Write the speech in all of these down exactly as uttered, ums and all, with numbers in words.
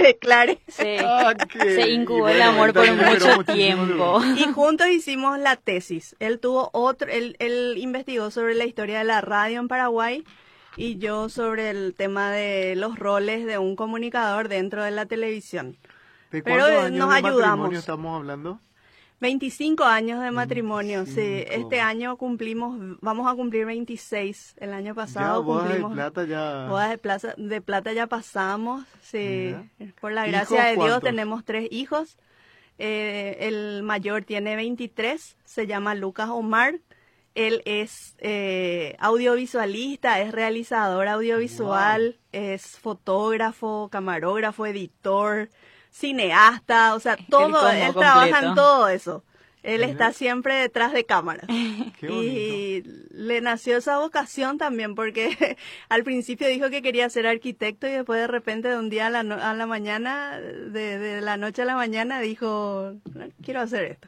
declare. Sí. Ah, qué- Se incubó y bueno, el amor él por también mucho esperó muchísimo tiempo. Y juntos hicimos la tesis. Él tuvo otro, él, él investigó sobre la historia de la radio en Paraguay y yo sobre el tema de los roles de un comunicador dentro de la televisión. ¿De Pero, cuántos eh, años nos de ayudamos. matrimonio estamos hablando? veinticinco años de matrimonio, sí. veinticinco. Este año cumplimos, vamos a cumplir veintiséis. El año Ya, pasado bodas de cumplimos. plata ya... Bodas de plata, de plata ya pasamos, sí. Mira. Por la ¿Hijos gracia de Dios cuántos? tenemos tres hijos. Eh, el mayor tiene veintitrés, se llama Lucas Omar. Él es eh, audiovisualista, es realizador audiovisual, es fotógrafo, camarógrafo, editor, cineasta, o sea, todo, combo él completo. trabaja en todo eso. Él Mira. está siempre detrás de cámara. Qué Y le nació esa vocación también porque al principio dijo que quería ser arquitecto y después de repente de un día a la, no- a la mañana, de, de la noche a la mañana dijo, quiero hacer esto.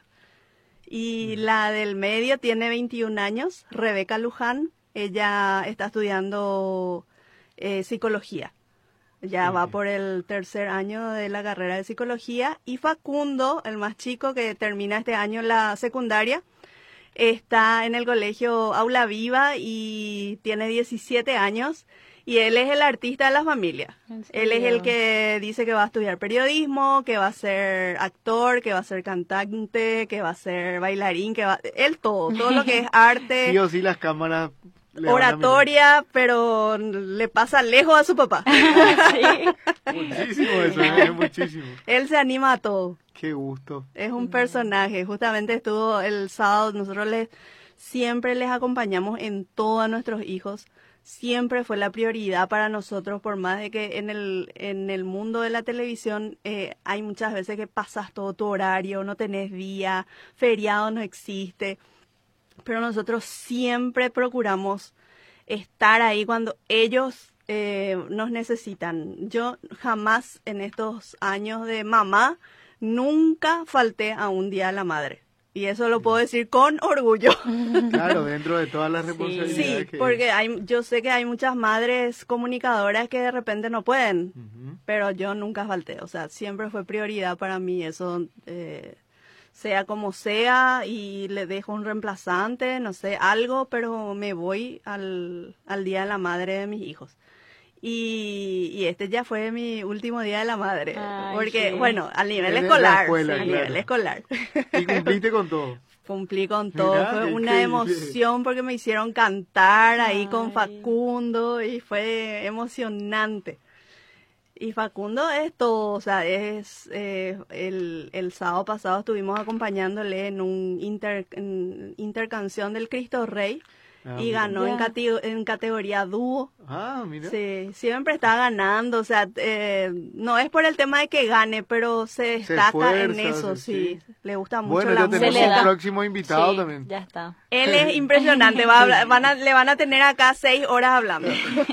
Y la del medio tiene veintiún años, Rebeca Luján, ella está estudiando eh, psicología. Ya va Ok. por el tercer año de la carrera de psicología. Y Facundo, el más chico que termina este año la secundaria, está en el colegio Aula Viva y tiene diecisiete años. Y él es el artista de la familia. ¿En Él es serio? el que dice que va a estudiar periodismo, que va a ser actor, que va a ser cantante, que va a ser bailarín, que va... Él todo, todo lo que es arte. Sí o sí las cámaras... le van a Oratoria, pero le pasa lejos a su papá. Sí. mirar. Muchísimo eso, ¿eh? Muchísimo. Él se anima a todo. Qué gusto. Es un personaje. Justamente estuvo el sábado, nosotros les, siempre les acompañamos en todo a nuestros hijos. Siempre fue la prioridad para nosotros, por más de que en el, en el mundo de la televisión eh, hay muchas veces que pasas todo tu horario, no tenés día, feriado no existe. Pero nosotros siempre procuramos estar ahí cuando ellos eh, nos necesitan. Yo jamás en estos años de mamá, nunca falté a un día a la madre. Y eso lo puedo decir con orgullo. Claro, dentro de todas las Sí. responsabilidades Sí, que... porque hay, yo sé que hay muchas madres comunicadoras que de repente no pueden, Ujú. pero yo nunca falté. O sea, siempre fue prioridad para mí eso. Eh, sea como sea y le dejo un reemplazante, no sé, algo, pero me voy al, al Día de la Madre de mis hijos. Y, y este ya fue mi último Día de la Madre, Ay, porque, sí. bueno, a nivel Desde la escolar, escuela, sí, a claro. nivel escolar. Y cumpliste con todo. Cumplí con todo, Mirá, fue qué una increíble. emoción porque me hicieron cantar ahí con Ay. Facundo y fue emocionante. Y Facundo es todo, o sea, es eh, el, el sábado pasado estuvimos acompañándole en un inter, en intercanción del Cristo Rey Ah, y mira. ganó en, Ya. cate- en categoría dúo. Ah, mira. Sí, siempre está ganando, o sea, eh, no es por el tema de que gane, pero se destaca en esfuerza, eso, sí. sí, le gusta mucho Bueno, la ya música. tenemos Se le da. un próximo invitado Sí, también. ya está. Él es impresionante, va a hablar- van a, le van a tener acá seis horas hablando.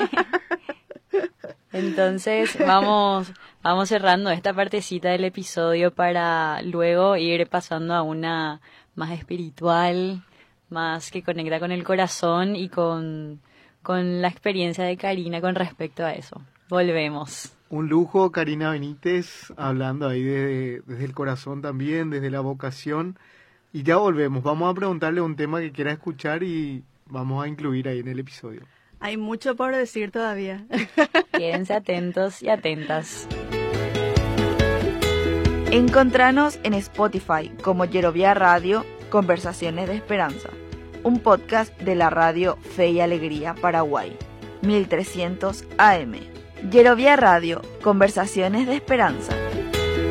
Entonces vamos, vamos cerrando esta partecita del episodio para luego ir pasando a una más espiritual, más que conecta con el corazón y con, con la experiencia de Karina con respecto a eso. Volvemos. Un lujo, Karina Benítez, hablando ahí desde, desde el corazón también, desde la vocación. Y ya volvemos. Vamos a preguntarle un tema que quiera escuchar y vamos a incluir ahí en el episodio. Hay mucho por decir todavía. Quédense atentos y atentas. Encontranos en Spotify como Yerovia Radio, Conversaciones de Esperanza, un podcast de la radio Fe y Alegría Paraguay, mil trescientos A M. Yerovia Radio, Conversaciones de Esperanza.